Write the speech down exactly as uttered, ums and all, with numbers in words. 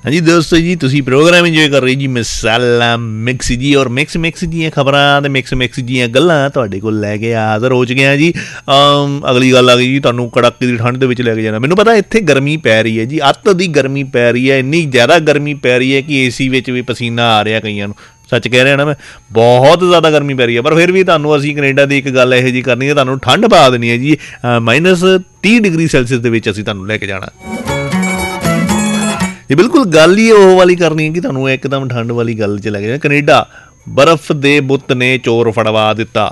हाँ जी दोस्तों जी, तुसी प्रोग्राम इंजॉय कर रहे जी मसाला मिक्स जी, और मिक्स मिक्स ਦੀਆਂ ਖਬਰਾਂ ਤੇ ਮਿਕਸ ਮਿਕਸ ਦੀਆਂ ਗੱਲਾਂ ਤੁਹਾਡੇ ਕੋਲ ਲੈ ਕੇ ਹਾਜ਼ਰ ਹੋ ਚੁੱਕੇ ਹਾਂ ਜੀ। ਅਗਲੀ ਗੱਲ ਆ ਗਈ ਜੀ, ਤੁਹਾਨੂੰ ਕੜਾਕੇ ਦੀ ਠੰਡ ਦੇ ਵਿੱਚ ਲੈ ਕੇ ਜਾਣਾ। ਮੈਨੂੰ ਪਤਾ ਇੱਥੇ ਗਰਮੀ ਪੈ ਰਹੀ ਹੈ ਜੀ, ਅੱਤ ਦੀ ਗਰਮੀ ਪੈ ਰਹੀ ਹੈ, ਇੰਨੀ ਜ਼ਿਆਦਾ ਗਰਮੀ ਪੈ ਰਹੀ ਹੈ ਕਿ ਏ ਸੀ ਵਿੱਚ ਵੀ ਪਸੀਨਾ ਆ ਰਿਹਾ ਕਈਆਂ ਨੂੰ। ਸੱਚ ਕਹਿ ਰਿਹਾ ਨਾ ਮੈਂ, ਬਹੁਤ ਜ਼ਿਆਦਾ ਗਰਮੀ ਪੈ ਰਹੀ ਹੈ। ਪਰ ਫਿਰ ਵੀ ਤੁਹਾਨੂੰ ਅਸੀਂ ਕੈਨੇਡਾ ਦੀ ਇੱਕ ਗੱਲ ਇਹੋ ਜਿਹੀ ਕਰਨੀ ਹੈ, ਤੁਹਾਨੂੰ ਠੰਡ ਪਾ ਦੇਣੀ ਹੈ ਜੀ। ਮਾਈਨਸ ਤੀਹ ਡਿਗਰੀ ਸੈਲਸੀਅਸ ਦੇ ਵਿੱਚ ਅਸੀਂ ਤੁਹਾਨੂੰ ਲੈ ਕੇ ਜਾਣਾ ਜੀ। ਬਿਲਕੁਲ ਗੱਲ ਹੀ ਉਹ ਵਾਲੀ ਕਰਨੀ ਹੈ ਕਿ ਤੁਹਾਨੂੰ ਇੱਕਦਮ ਠੰਡ ਵਾਲੀ ਗੱਲ 'ਚ ਲੈ ਕੇ ਜਾਣਾ। ਕੈਨੇਡਾ ਬਰਫ਼ ਦੇ ਬੁੱਤ ਨੇ ਚੋਰ ਫੜਵਾ ਦਿੱਤਾ।